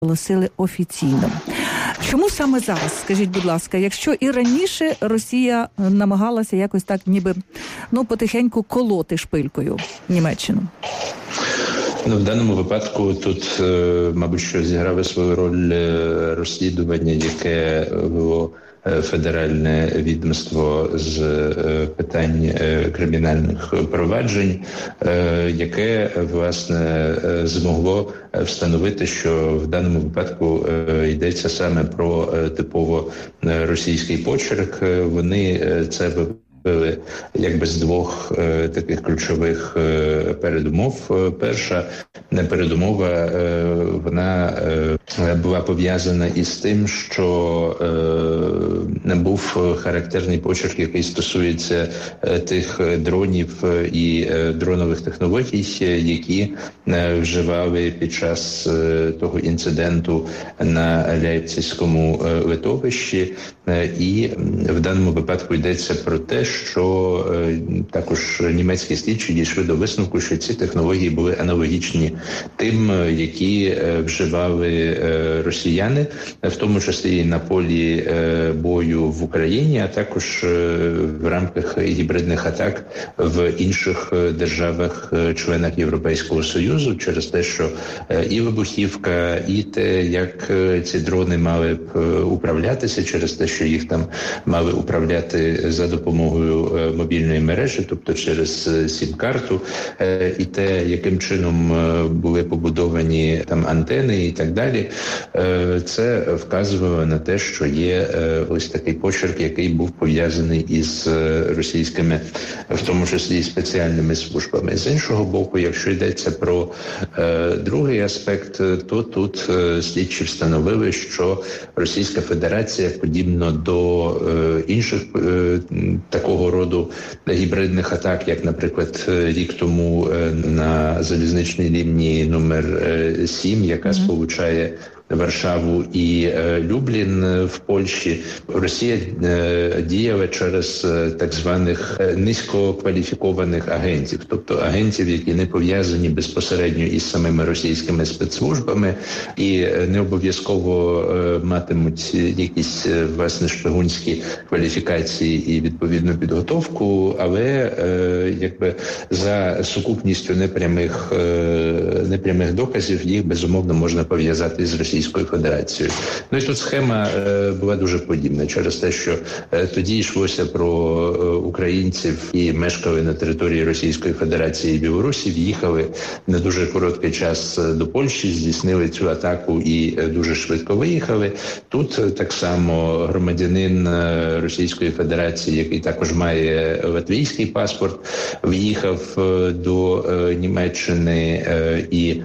оголосили офіційно. Чому саме зараз, скажіть, будь ласка, якщо і раніше Росія намагалася якось так ніби, потихеньку колоти шпилькою Німеччину? В даному випадку тут, мабуть, що зіграло свою роль розслідування, яке вело Федеральне відомство з питань кримінальних проваджень, яке, власне, змогло встановити, що в даному випадку йдеться саме про типово російський почерк. Вони це вибили якби з двох таких ключових передумов. Перша передумова, вона була пов'язана із тим, що не був характерний почерк, який стосується тих дронів і дронових технологій, які вживали під час того інциденту на Лейпцизькому литовищі. І в даному випадку йдеться про те, що також німецькі слідчі дійшли до висновку, що ці технології були аналогічні тим, які вживали росіяни, в тому числі і на полі бою в Україні, а також в рамках гібридних атак в інших державах-членах Європейського Союзу, через те, що і вибухівка, і те, як ці дрони мали б управлятися, через те, що їх там мали управляти за допомогою мобільної мережі, тобто через сім-карту, і те, яким чином були побудовані там антени і так далі, це вказувало на те, що є ось такий почерк, який був пов'язаний із російськими, в тому числі спеціальними службами. З іншого боку, якщо йдеться про другий аспект, то тут слідчі встановили, що Російська Федерація, подібно до інших такого роду гібридних атак, як, наприклад, рік тому на залізничній лінії номер 7, яка сполучає Варшаву і Люблін в Польщі, Росія діяла через так званих низькокваліфікованих агентів, тобто агентів, які не пов'язані безпосередньо із самими російськими спецслужбами і не обов'язково матимуть якісь, власне, шпигунські кваліфікації і відповідну підготовку, але якби за сукупністю непрямих доказів їх, безумовно, можна пов'язати з Росією. Федерацією. І тут схема була дуже подібна через те, що тоді йшлося про українців, які мешкали на території Російської Федерації і Білорусі, в'їхали на дуже короткий час до Польщі, здійснили цю атаку і дуже швидко виїхали. Тут так само громадянин Російської Федерації, який також має латвійський паспорт, в'їхав до Німеччини і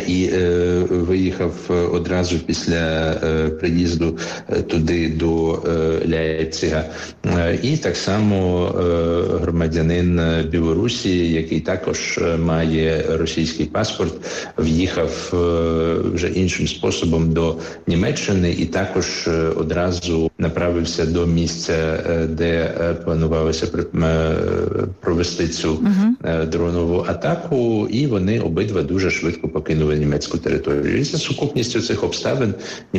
виїхав одразу після приїзду туди до Лейпцига. І так само громадянин Білорусі, який також має російський паспорт, в'їхав вже іншим способом до Німеччини і також одразу направився до місця, де планувалося провести цю дронову атаку, і вони обидва дуже швидко покинули німецьку територію. І за сукупністю цих обставин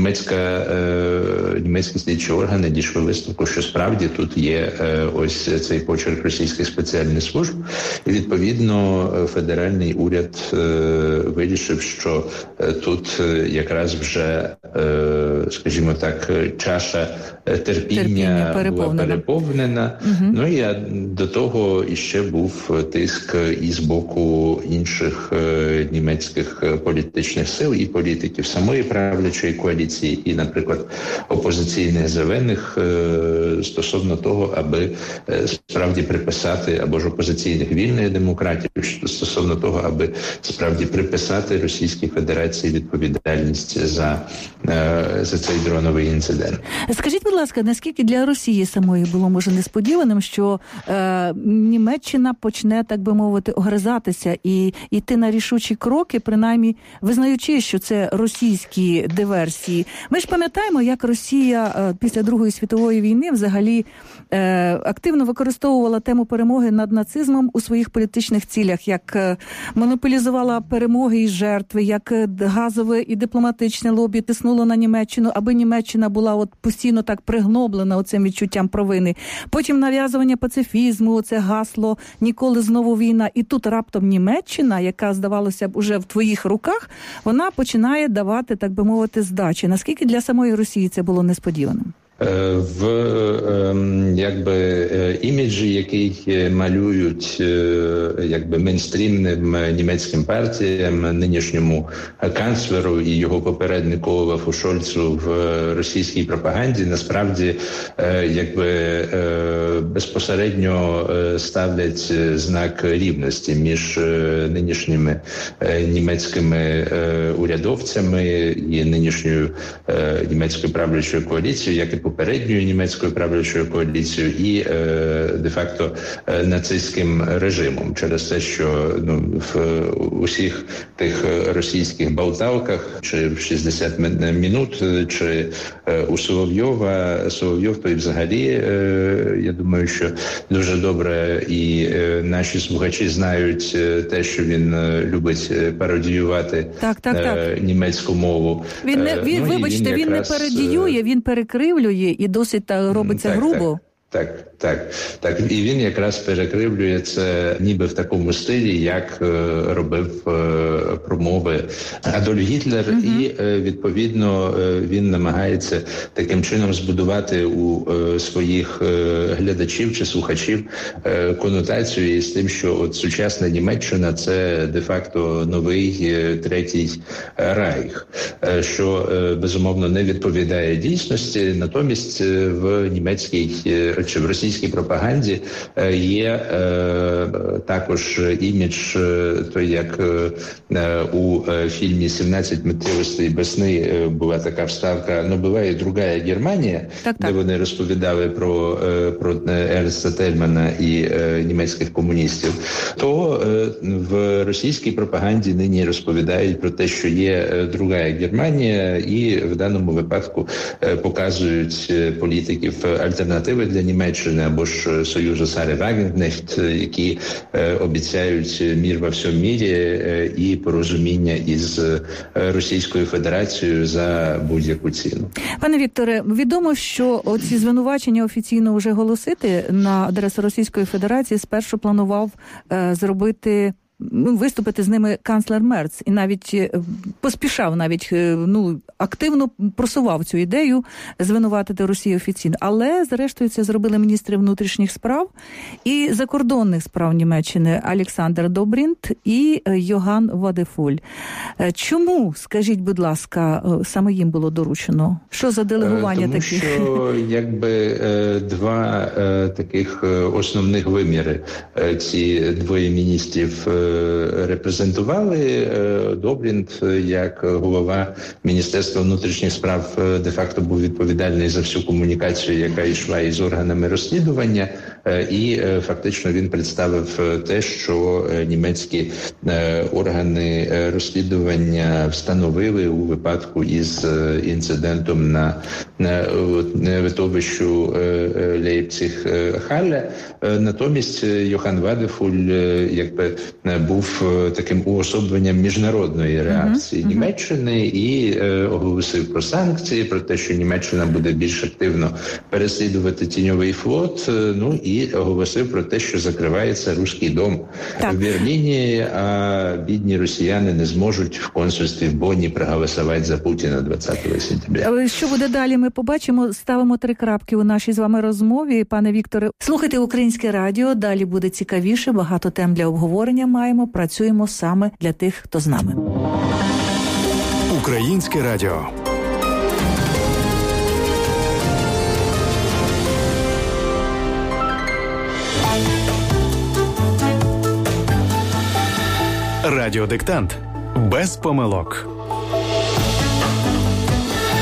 німецькі слідчі органи дійшли висновку, що справді тут є ось цей почерк російських спеціальних служб. І, відповідно, федеральний уряд вирішив, що тут якраз вже, скажімо так, чаша терпіння була переповнена. Ну і до того іще був тиск і з боку інших німецьких політичних сил і політиків самої правлячої коаліції і, наприклад, опозиційних зелених стосовно того, аби справді приписати, або ж опозиційних вільних демократів, стосовно того, аби справді приписати Російській Федерації відповідальність за за цей дроновий інцидент. Скажіть, будь ласка, наскільки для Росії самої було, може, несподіваним, що Німеччина почне, так би мовити, огризатися і йти на рішучі кроки, принаймні визнаючи, що це російські диверсії. Ми ж пам'ятаємо, як Росія після Другої світової війни взагалі активно використовувала тему перемоги над нацизмом у своїх політичних цілях, як монополізувала перемоги і жертви, як газове і дипломатичне лобі тиснуло на Німеччину, аби Німеччина була от постійно так пригноблена оцим відчуттям провини. Потім нав'язування пацифізму, оце гасло «Ніколи знову війна». І тут раптом Німеччина, яка, здавалося б, уже в твоїх руках, вона починає давати, так би мовити, здачі. Наскільки для самої Росії це було несподіваним? В іміджі, який малюють мейнстрімним німецьким партіям, нинішньому канцлеру і його попереднику Олафу Шольцу в російській пропаганді, насправді безпосередньо ставлять знак рівності між нинішніми німецькими урядовцями і нинішньою німецькою правлячою коаліцією, як і попередньою німецькою правлячою коаліцією і де-факто нацистським режимом. Через те, що в усіх тих російських болталках, чи в 60 минут, чи у Соловйова, Соловйов то і взагалі, я думаю, що дуже добре і наші слухачі знають те, що він любить пародіювати німецьку мову. Він не пародіює, він перекривлює і досить робиться грубо. Так. І він якраз перекривлює це ніби в такому стилі, як робив промови Адольф Гітлер. І, відповідно, він намагається таким чином збудувати у своїх глядачів чи слухачів конотацію із тим, що от сучасна Німеччина – це де-факто новий Третій Райх, що, безумовно, не відповідає дійсності. Натомість в німецькій чи в російській пропаганді є також імідж, той як у фільмі «17 миттєвостей весни» була така вставка «Но буває другая Германія», де вони розповідали про Ернста Тельмана і німецьких комуністів, то в російській пропаганді нині розповідають про те, що є другая Германія, і в даному випадку показують політиків альтернативи для Німеччини або ж Союзу Сари Вагенкнехт, які обіцяють мір во всьому мірі і порозуміння із Російською Федерацією за будь-яку ціну. Пане Вікторе, відомо, що оці звинувачення офіційно вже голосити на адресу Російської Федерації спершу планував виступити з ними канцлер Мерц і навіть поспішав, активно просував цю ідею звинуватити Росію офіційно. Але, зрештою, це зробили міністри внутрішніх справ і закордонних справ Німеччини Олександр Добрінт і Йоган Вадефуль. Чому, скажіть, будь ласка, саме їм було доручено? Що за делегування таких? Тому що, два таких основних виміри ці двоє міністрів репрезентували. Добрінт, як голова Міністерства внутрішніх справ, де-факто був відповідальний за всю комунікацію, яка йшла із органами розслідування, і фактично він представив те, що німецькі органи розслідування встановили у випадку із інцидентом на литовищу Лейпциг-Халле. Натомість Йохан Вадефуль був таким уособленням міжнародної реакції Німеччини і оголосив про санкції, про те, що Німеччина буде більш активно переслідувати тіньовий флот, і оголосив про те, що закривається Руський дом в Берліні, а бідні росіяни не зможуть в консульстві в Бонні проголосувати за Путіна 20 сентября. Що буде далі, ми побачимо. Ставимо 3 крапки у нашій з вами розмові. Пане Вікторе, слухайте Українське радіо, далі буде цікавіше, багато тем для обговорення маємо, працюємо саме для тих, хто з нами. Українське радіо. Радіодиктант. Без помилок.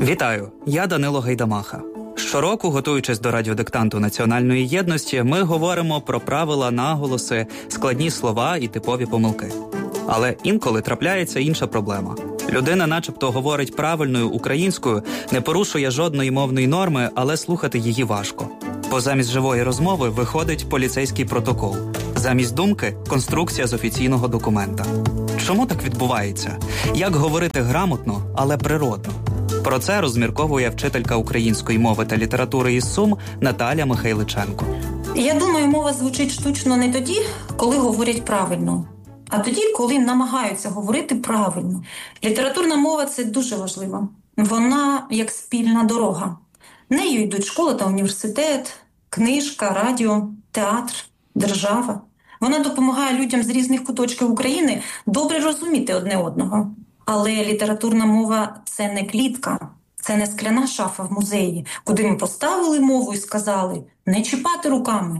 Вітаю, я Данило Гайдамаха. Щороку, готуючись до радіодиктанту Національної єдності, ми говоримо про правила, наголоси, складні слова і типові помилки. Але інколи трапляється інша проблема. Людина начебто говорить правильною українською, не порушує жодної мовної норми, але слухати її важко. Бо замість живої розмови виходить поліцейський протокол. Замість думки – конструкція з офіційного документа. Чому так відбувається? Як говорити грамотно, але природно? Про це розмірковує вчителька української мови та літератури із Сум Наталя Михайличенко. Я думаю, мова звучить штучно не тоді, коли говорять правильно, а тоді, коли намагаються говорити правильно. Літературна мова – це дуже важливо. Вона як спільна дорога. Нею йдуть школа та університет, книжка, радіо, театр, держава. Вона допомагає людям з різних куточків України добре розуміти одне одного. Але літературна мова – це не клітка, це не скляна шафа в музеї, куди ми поставили мову і сказали «не чіпати руками».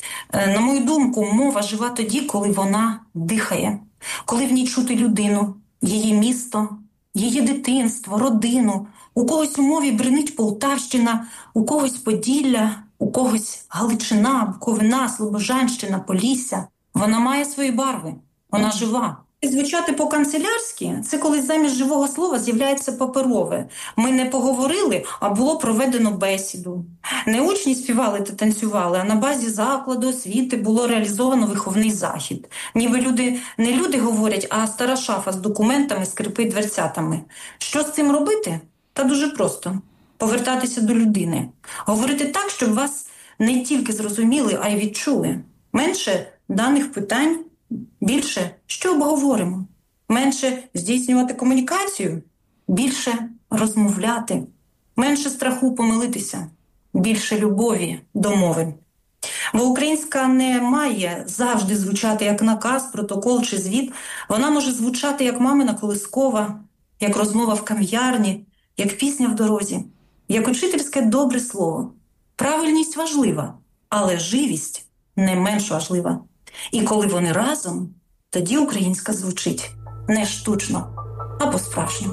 На мою думку, мова жива тоді, коли вона дихає, коли в ній чути людину, її місто, її дитинство, родину. У когось у мові бринить Полтавщина, у когось Поділля, у когось Галичина, Буковина, Слобожанщина, Полісся. Вона має свої барви, вона жива. Звучати по-канцелярськи – це коли замість живого слова з'являється паперове. Ми не поговорили, а було проведено бесіду. Не учні співали та танцювали, а на базі закладу освіти було реалізовано виховний захід. Ніби не люди говорять, а стара шафа з документами скрипить дверцятами. Що з цим робити? Та дуже просто. Повертатися до людини. Говорити так, щоб вас не тільки зрозуміли, а й відчули. Менше даних питань, більше що обговоримо. Менше здійснювати комунікацію, більше розмовляти. Менше страху помилитися, більше любові до мови. Бо українська не має завжди звучати як наказ, протокол чи звіт. Вона може звучати як мамина колискова, як розмова в кав'ярні, як пісня в дорозі, як учительське добре слово. Правильність важлива, але живість не менш важлива. І коли вони разом, тоді українська звучить не штучно, а по-справжньому.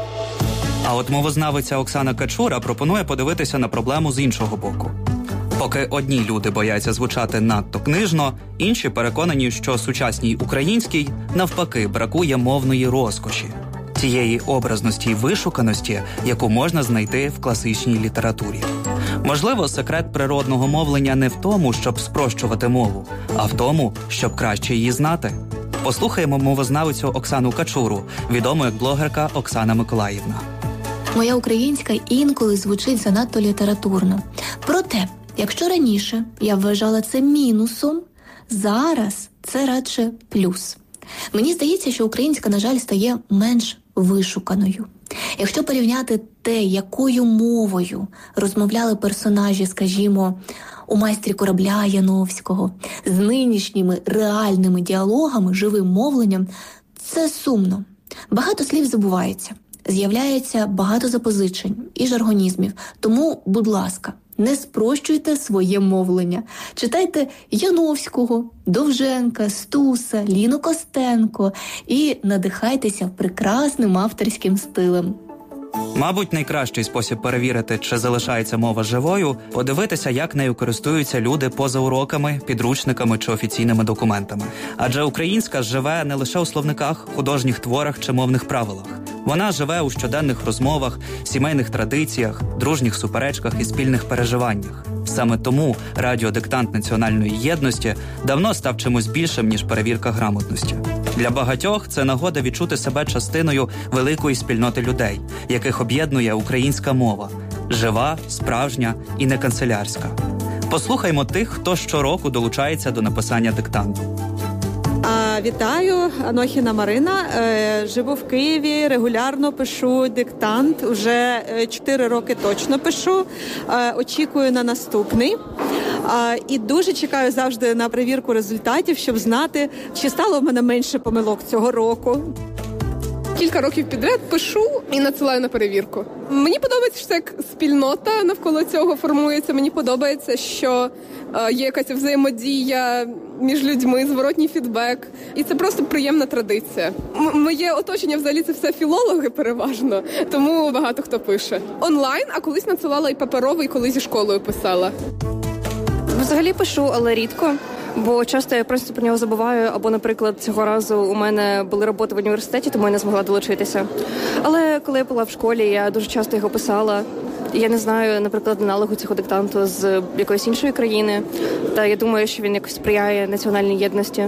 А от мовознавиця Оксана Качура пропонує подивитися на проблему з іншого боку. Поки одні люди бояться звучати надто книжно, інші переконані, що сучасній українській, навпаки, бракує мовної розкоші. Тієї образності й вишуканості, яку можна знайти в класичній літературі. Можливо, секрет природного мовлення не в тому, щоб спрощувати мову, а в тому, щоб краще її знати. Послухаємо мовознавицю Оксану Качуру, відому як блогерка Оксана Миколаївна. Моя українська інколи звучить занадто літературно. Проте, якщо раніше я вважала це мінусом, зараз це радше плюс. Мені здається, що українська, на жаль, стає менш вишуканою. Якщо порівняти те, якою мовою розмовляли персонажі, скажімо, у «Майстрі корабля» Яновського, з нинішніми реальними діалогами, живим мовленням, це сумно. Багато слів забувається, з'являється багато запозичень і жаргонізмів. Тому, будь ласка, не спрощуйте своє мовлення. Читайте Яновського, Довженка, Стуса, Ліну Костенко і надихайтеся прекрасним авторським стилем. Мабуть, найкращий спосіб перевірити, чи залишається мова живою – подивитися, як нею користуються люди поза уроками, підручниками чи офіційними документами. Адже українська живе не лише у словниках, художніх творах чи мовних правилах. Вона живе у щоденних розмовах, сімейних традиціях, дружніх суперечках і спільних переживаннях. Саме тому радіодиктант Національної єдності давно став чимось більшим, ніж перевірка грамотності. Для багатьох це нагода відчути себе частиною великої спільноти людей, яких об'єднує українська мова – жива, справжня і не канцелярська. Послухаймо тих, хто щороку долучається до написання диктанту. Вітаю, Анохіна Марина. Живу в Києві, регулярно пишу диктант. Уже 4 роки точно пишу. Очікую на наступний. І дуже чекаю завжди на перевірку результатів, щоб знати, чи стало в мене менше помилок цього року. Кілька років підряд пишу і надсилаю на перевірку. Мені подобається, що як спільнота навколо цього формується. Мені подобається, що є якась взаємодія між людьми, зворотній фідбек. І це просто приємна традиція. Моє оточення взагалі це все філологи переважно, тому багато хто пише. Онлайн, а колись надсилала і паперовий, коли зі школою писала. Взагалі пишу, але рідко. Бо часто я просто про нього забуваю, або, наприклад, цього разу у мене були роботи в університеті, тому я не змогла долучитися. Але коли я була в школі, я дуже часто його писала. Я не знаю, наприклад, аналогу цього диктанту з якоїсь іншої країни. Та я думаю, що він якось сприяє національній єдності.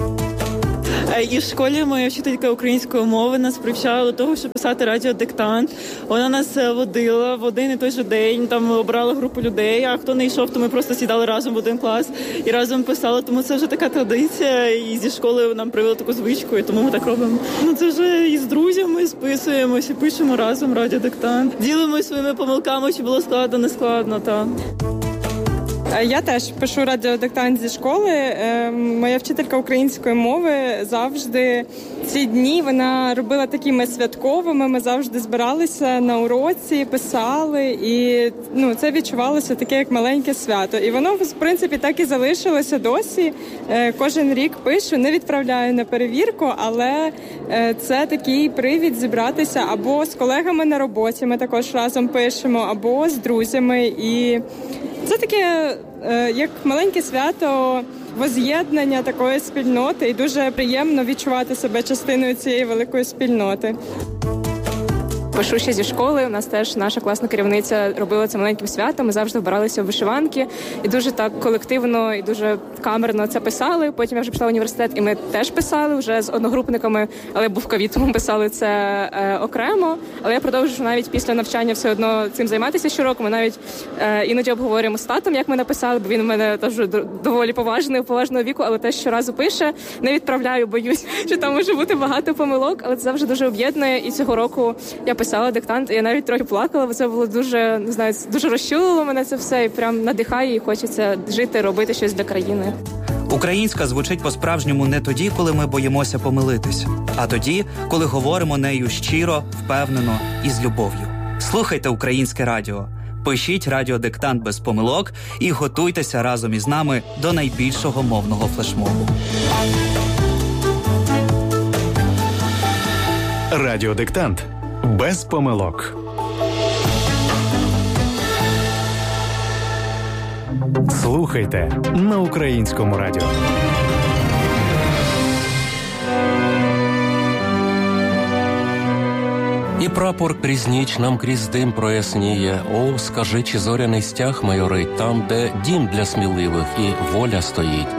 І в школі моя вчителька української мови нас привчала до того, щоб писати радіодиктант. Вона нас водила в один і той же день, там обрала групу людей, а хто не йшов, то ми просто сідали разом в один клас і разом писали. Тому це вже така традиція, і зі школи нам привели таку звичку, і тому ми так робимо. Це вже і з друзями списуємося, пишемо разом радіодиктант. Ділимося своїми помилками, чи було складно, не складно, так. Я теж пишу радіодиктант зі школи. Моя вчителька української мови завжди ці дні вона робила такими святковими. Ми завжди збиралися на уроці, писали, і це відчувалося таке як маленьке свято. І воно, в принципі, так і залишилося досі. Кожен рік пишу, не відправляю на перевірку, але це такий привід зібратися або з колегами на роботі, ми також разом пишемо, або з друзями. І це таке, як маленьке свято, воз'єднання такої спільноти, і дуже приємно відчувати себе частиною цієї великої спільноти. Пишу ще зі школи, у нас теж наша класна керівниця робила це маленьким святом, ми завжди вбиралися в вишиванки, і дуже так колективно, і дуже камерно це писали. Потім я вже пішла в університет, і ми теж писали вже з одногрупниками, але був ковід, тому писали це окремо. Але я продовжую навіть після навчання все одно цим займатися щороку. Ми навіть іноді обговорюємо з татом, як ми написали, бо він у мене теж доволі поважного віку, але теж щоразу пише. Не відправляю, боюсь, що там може бути багато помилок, але це завжди дуже об'єднує. І цього року я писала диктант, і я навіть трохи плакала, бо це було дуже, не знаю, дуже розчулило мене це все, і прям надихає, і хочеться жити, робити щось для країни. Українська звучить по-справжньому не тоді, коли ми боїмося помилитись, а тоді, коли говоримо нею щиро, впевнено і з любов'ю. Слухайте Українське радіо, пишіть радіодиктант без помилок і готуйтеся разом із нами до найбільшого мовного флешмобу. Радіодиктант без помилок. Слухайте на Українському радіо. І прапор крізь ніч нам крізь дим проясніє. О, скажи, чи зоряний стяг майорить там, де дім для сміливих і воля стоїть.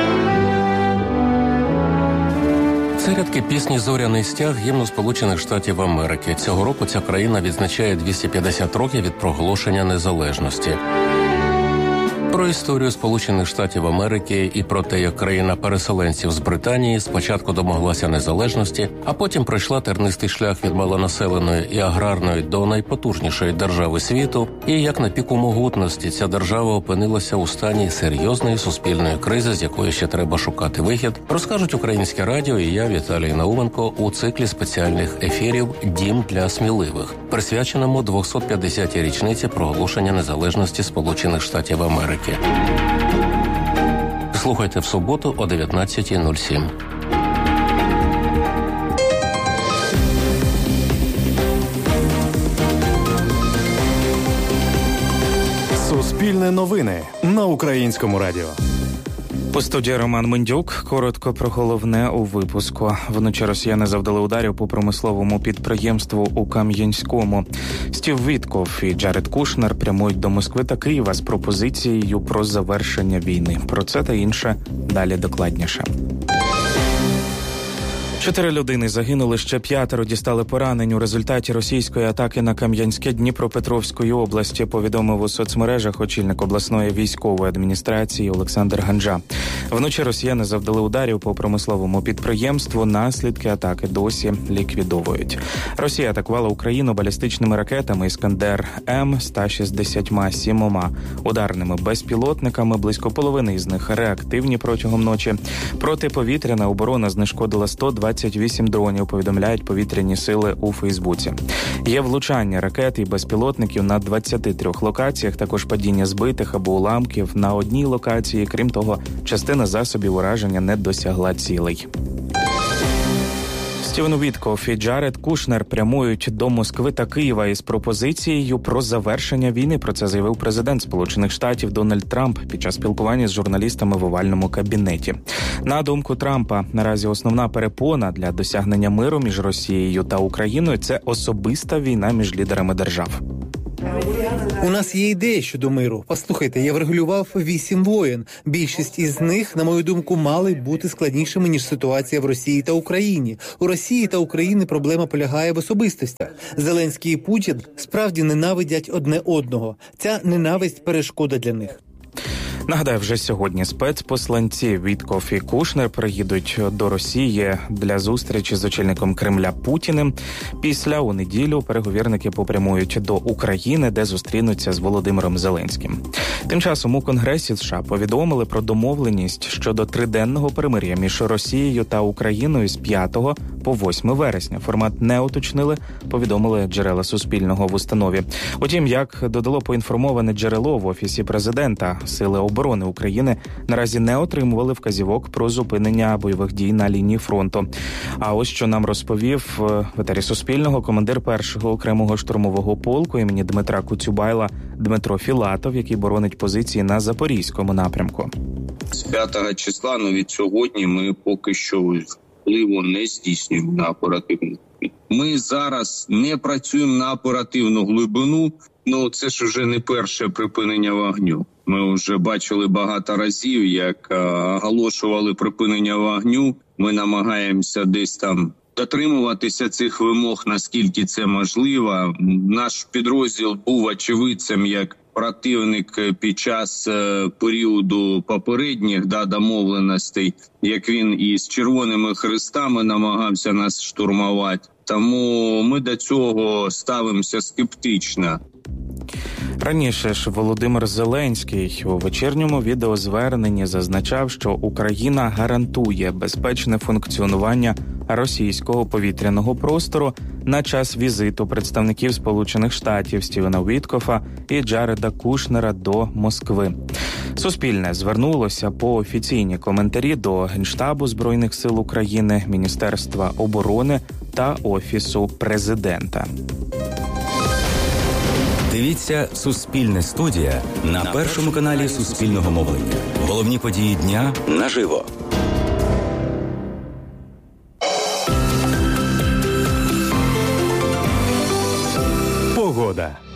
Це рядки пісні «Зоряний стяг» гімну Сполучених Штатів Америки. Цього року ця країна відзначає 250 років від проголошення незалежності. Про історію Сполучених Штатів Америки і про те, як країна переселенців з Британії спочатку домоглася незалежності, а потім пройшла тернистий шлях від малонаселеної і аграрної до найпотужнішої держави світу, і як на піку могутності ця держава опинилася у стані серйозної суспільної кризи, з якої ще треба шукати вихід, розкажуть Українське радіо і я, Віталій Науменко, у циклі спеціальних ефірів «Дім для сміливих», присвяченому 250-й річниці проголошення незалежності Сполучених Штатів Америки. Слухайте в суботу о 19:07. Суспільне новини на Українському радіо. У студії Роман Мендюк. Коротко про головне у випуску. Вночі росіяни завдали ударів по промисловому підприємству у Кам'янському. Стів Вітков і Джаред Кушнер прямують до Москви та Києва з пропозицією про завершення війни. Про це та інше далі докладніше. 4 людини загинули, ще 5 дістали поранень у результаті російської атаки на Кам'янське Дніпропетровської області, повідомив у соцмережах очільник обласної військової адміністрації Олександр Ганджа. Вночі росіяни завдали ударів по промисловому підприємству, наслідки атаки досі ліквідовують. Росія атакувала Україну балістичними ракетами «Іскандер-М» 167 ударними безпілотниками, близько половини із них реактивні протягом ночі. Протиповітряна оборона знешкодила 120 28 дронів, повідомляють повітряні сили у Фейсбуці. Є влучання ракет і безпілотників на 23 локаціях, також падіння збитих або уламків на одній локації. Крім того, частина засобів ураження не досягла цілей. Стівен Віткоф і Джаред Кушнер прямують до Москви та Києва із пропозицією про завершення війни. Про це заявив президент Сполучених Штатів Дональд Трамп під час спілкування з журналістами в овальному кабінеті. На думку Трампа, наразі основна перепона для досягнення миру між Росією та Україною – це особиста війна між лідерами держав. У нас є ідея щодо миру. Послухайте, я врегулював 8 воєн. Більшість із них, на мою думку, мали бути складнішими, ніж ситуація в Росії та Україні. У Росії та Україні проблема полягає в особистостях. Зеленський і Путін справді ненавидять одне одного. Ця ненависть – перешкода для них. Нагадаю, вже сьогодні спецпосланці Віткоф і Кушнер приїдуть до Росії для зустрічі з очільником Кремля Путіним. Після у неділю переговірники попрямують до України, де зустрінуться з Володимиром Зеленським. Тим часом у Конгресі США повідомили про домовленість щодо триденного перемир'я між Росією та Україною з 5 по 8 вересня. Формат не уточнили, повідомили джерела Суспільного в установі. Утім, як додало поінформоване джерело в Офісі президента, Сили оборони України наразі не отримували вказівок про зупинення бойових дій на лінії фронту. А ось що нам розповів в етері Суспільного командир 1-го окремого штурмового полку імені Дмитра Коцюбайла Дмитро Філатов, який боронить позиції на Запорізькому напрямку. З 5 числа, від сьогодні, ми поки що впливу не здійснюємо на оперативну. Ми зараз не працюємо на оперативну глибину, це ж вже не перше припинення вогню. Ми вже бачили багато разів, як оголошували припинення вогню. Ми намагаємося десь там дотримуватися цих вимог, наскільки це можливо. Наш підрозділ був очевидцем, як противник під час періоду попередніх домовленостей, як він із Червоними Хрестами намагався нас штурмувати. Тому ми до цього ставимося скептично. Раніше ж Володимир Зеленський у вечірньому відеозверненні зазначав, що Україна гарантує безпечне функціонування російського повітряного простору на час візиту представників Сполучених Штатів Стівена Віткофа і Джареда Кушнера до Москви. Суспільне звернулося по офіційні коментарі до Генштабу Збройних сил України, Міністерства оборони та Офісу президента. Дивіться «Суспільне студія» на першому каналі Суспільного мовлення. Головні події дня наживо. Погода.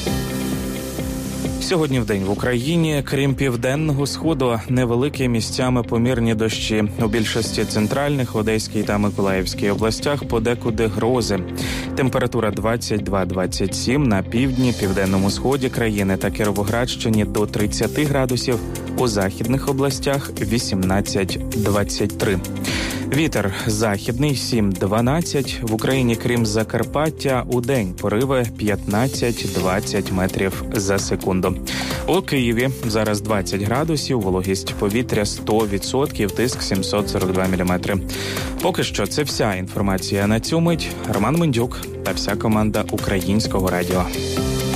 Сьогодні вдень в Україні, крім південного сходу, невеликі місцями помірні дощі. У більшості центральних, Одеській та Миколаївській областях подекуди грози. Температура 22-27 на півдні, південному сході країни та Кіровоградщині до 30 градусів, у західних областях 18-23. Вітер західний 7-12, в Україні крім Закарпаття удень пориви 15-20 метрів за секунду. У Києві зараз 20 градусів, вологість повітря 100%, тиск 742 мм. Поки що це вся інформація на цю мить. Роман Мендюк та вся команда Українського радіо.